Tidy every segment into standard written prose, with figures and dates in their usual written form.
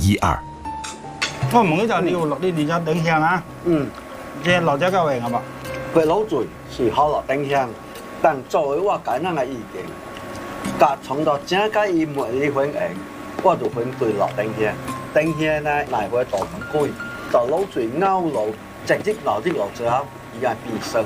112。 我问一下，你有落啲而家丁香啊？这老家夠型係嘛？ 佢滷水是好落丁香，但作為我個人嘅意見，甲從到正解伊每一份型，我就反對落丁香。丁香呢，來回做唔貴，就滷水熬落，直接落啲落之後，伊係變生。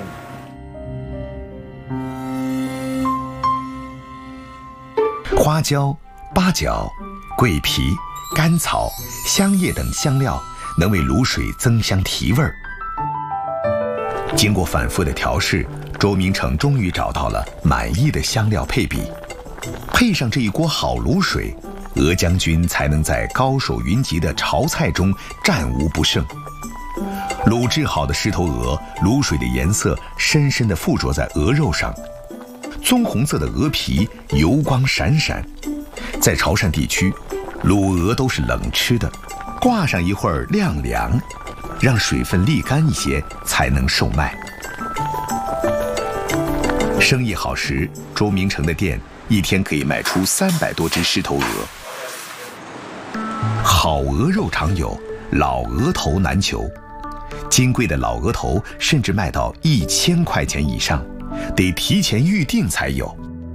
花椒、八角、桂皮、甘草、香叶等香料能为卤水增香提味儿。经过反复的调试，周明成终于找到了满意的香料配比。配上这一锅好卤水，鹅将军才能在高手云集的潮菜中战无不胜。卤制好的狮头鹅，卤水的颜色深深地附着在鹅肉上，棕红色的鹅皮油光闪闪。在潮汕地区，卤鹅都是冷吃的，挂上一会儿晾凉，让水分沥干一些才能售卖。生意好时，周明成的店一天可以卖出300多只狮头鹅。好鹅肉常有，老鹅头难求。金贵的老鹅头甚至卖到1000块钱以上，得提前预定才有。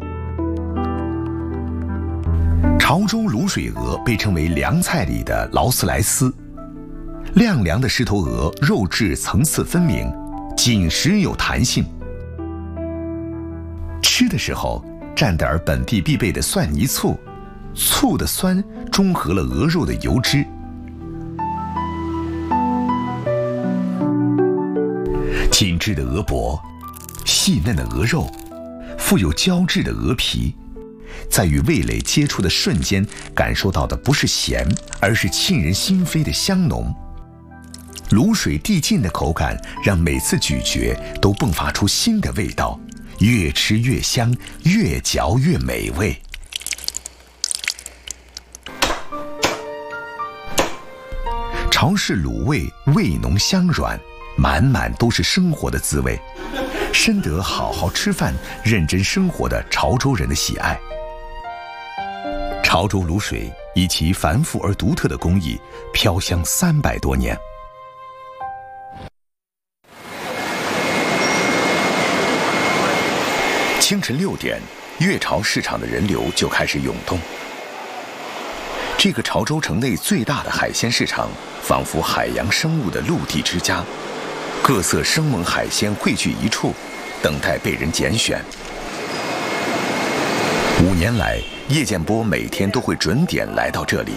潮州卤水鹅被称为凉菜里的劳斯莱斯。晾凉的狮头鹅肉质层次分明，紧实有弹性。吃的时候蘸点本地必备的蒜泥醋，醋的酸中和了鹅肉的油脂。紧致的鹅脖，细嫩的鹅肉，富有胶质的鹅皮，在与味蕾接触的瞬间，感受到的不是咸，而是沁人心扉的香浓。卤水递进的口感，让每次咀嚼都迸发出新的味道，越吃越香，越嚼越美味。潮式卤味味浓香软，满满都是生活的滋味，深得好好吃饭、认真生活的潮州人的喜爱。潮州卤水以其繁复而独特的工艺，飘香300多年。清晨6点，粤潮市场的人流就开始涌动。这个潮州城内最大的海鲜市场，仿佛海洋生物的陆地之家，各色生猛海鲜汇聚一处，等待被人拣选。5年来，叶建波每天都会准点来到这里。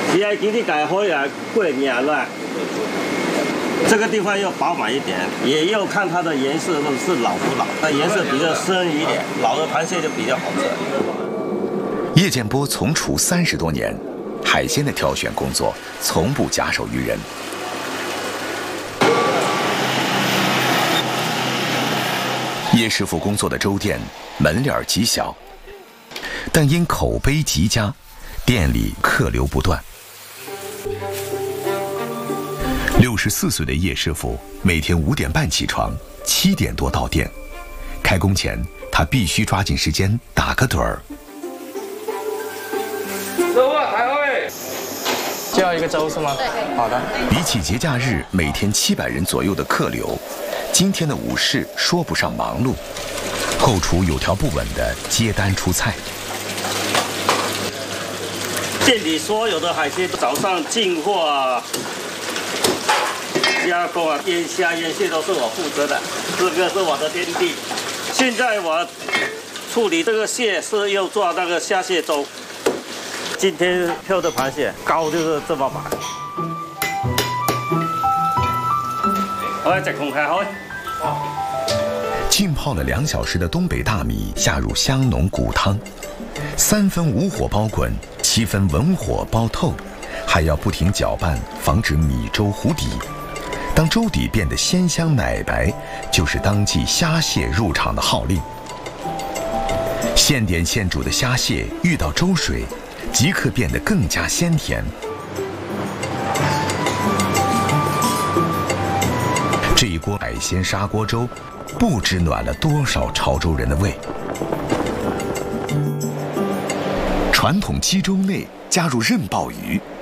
这个地方要饱满一点，也要看它的颜色是老不老，它颜色比较深一点，老的螃蟹就比较好吃。 叶建波从厨30多年，海鲜的挑选工作从不假手于人。叶师傅工作的粥店门脸极小，但因口碑极佳，店里客流不断。64岁的叶师傅每天5点半起床，7点多到店。开工前，他必须抓紧时间打个盹儿。 师傅，抬会。就要一个粥是吗？对。好的。 比起节假日每天700人左右的客流，今天的午市说不上忙碌，后厨有条不紊地接单出菜。 店里所有的海鲜早上进货啊。加工啊，腌虾、腌蟹都是我负责的，这个是我的天地。现在我处理这个蟹是要做那个虾蟹粥。今天漂的螃蟹膏就是这么把。好，直控开开。 浸泡了2小时的东北大米下入香浓骨汤，3分无火煲滚，7分文火煲透，还要不停搅拌，防止米粥糊底。当粥底变得鲜香奶白，就是当季虾蟹入场的号令。现点现煮的虾蟹遇到粥水，即刻变得更加鲜甜。这一锅海鲜砂锅粥，不知暖了多少潮州人的胃。传统鸡粥内加入韧鲍鱼，